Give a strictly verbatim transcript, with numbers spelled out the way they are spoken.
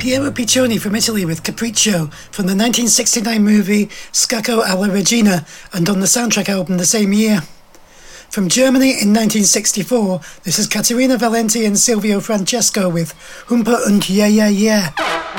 Piero Piccioni from Italy with Capriccio from the nineteen sixty-nine movie Scacco alla Regina and on the soundtrack album the same year. From Germany in nineteen sixty-four, this is Caterina Valenti and Silvio Francesco with Humper und Yeah Yeah Yeah.